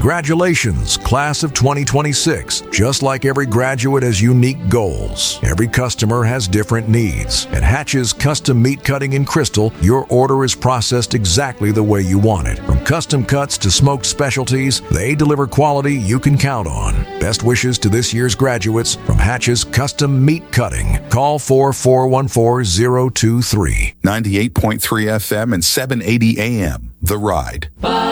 Congratulations, class of 2026. Just like every graduate has unique goals, every customer has different needs. At Hatch's Custom Meat Cutting in Crystal, your order is processed exactly the way you want it. From custom cuts to smoked specialties, they deliver quality you can count on. Best wishes to this year's graduates from Hatch's Custom Meat Cutting. Call 4414023. 98.3 FM and 780 AM. The Ride.